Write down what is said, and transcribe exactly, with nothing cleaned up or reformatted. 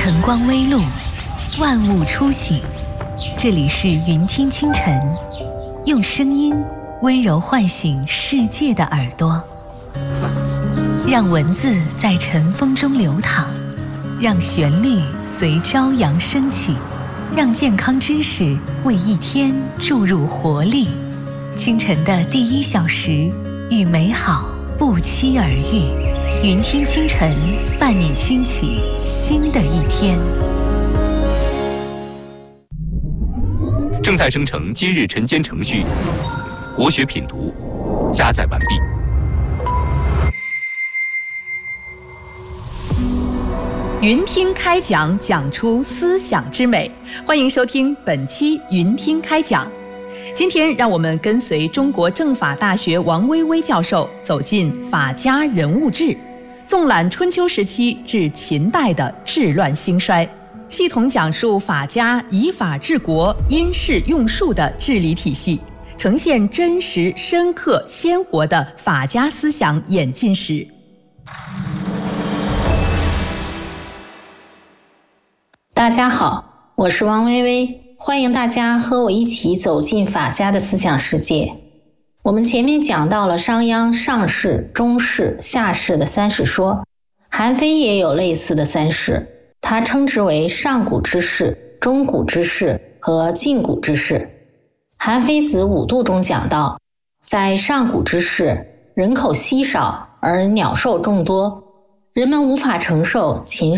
晨光微露，万物初醒。这里是云听清晨，用声音温柔唤醒世界的耳朵，让文字在晨风中流淌，让旋律随朝阳升起，让健康知识为一天注入活力。清晨的第一小时，与美好不期而遇。云听清晨，伴你轻启新的一天。 正在生成今日晨间程序，国学品读加载完毕。 云听开讲，讲出思想之美。欢迎收听本期云听开讲。今天让我们跟随中国政法大学王薇薇教授走进法家人物志，纵览春秋时期至秦代的治乱兴衰，系统讲述法家以法治国、因势用术的治理体系，呈现真实、深刻、鲜活的法家思想演进史。 大家好，我是王薇薇，欢迎大家和我一起走进法家的思想世界。我们前面讲到了商鞅上士、中士、下士的三士说，韩非也有类似的三士，他称之为上古之士、中古之士和近古之士。韩非子五度中讲到，在上古之士，人口稀少而鸟兽众多，人们无法承受禽